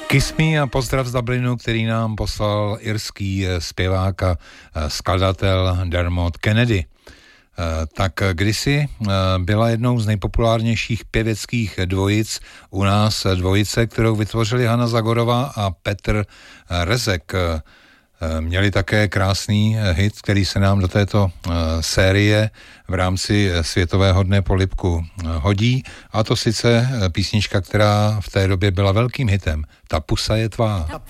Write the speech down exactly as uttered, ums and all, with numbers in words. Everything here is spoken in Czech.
Kiss Me a pozdrav z Dublinu, který nám poslal irský zpěvák a skladatel Dermot Kennedy. Tak kdysi byla jednou z nejpopulárnějších pěveckých dvojic u nás dvojice, kterou vytvořili Hana Zagorová a Petr Rezek. Měli také krásný hit, který se nám do této série v rámci Světového dne polibku hodí, a to sice písnička, která v té době byla velkým hitem. Ta pusa je tvá.